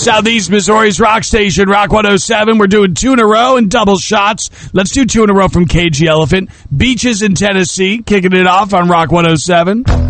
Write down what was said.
Southeast Missouri's rock station, Rock 107. We're doing 2 in a row and double shots. Let's do 2 in a row from KG Elephant. Beaches in Tennessee, kicking it off on Rock 107.